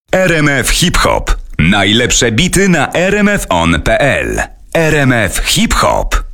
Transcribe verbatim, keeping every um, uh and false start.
R M F Hip Hop. Najlepsze bity na r m f on kropka p l. R M F Hip Hop.